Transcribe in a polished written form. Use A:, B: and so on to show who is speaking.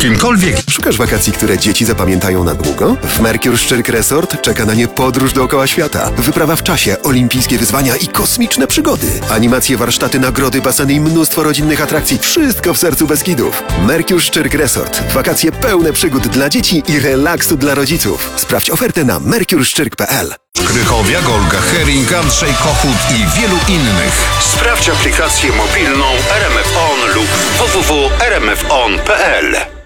A: kimkolwiek.
B: Szukasz wakacji, które dzieci zapamiętają na długo? W Mercure Szczyrk Resort czeka na nie podróż dookoła świata. Wyprawa w czasie, olimpijskie wyzwania i kosmiczne przygody. Animacje, warsztaty, nagrody, baseny i mnóstwo rodzinnych atrakcji. Wszystko w sercu Beskidów. Mercure Szczyrk Resort. Wakacje pełne przygód dla dzieci i relaksu dla rodziców. Sprawdź ofertę na mercureszczyrk.pl.
A: Krychowia, Golga Hering, Andrzej Kochut i wielu innych.
C: Sprawdź aplikację mobilną RMF On lub www.rmfon.pl.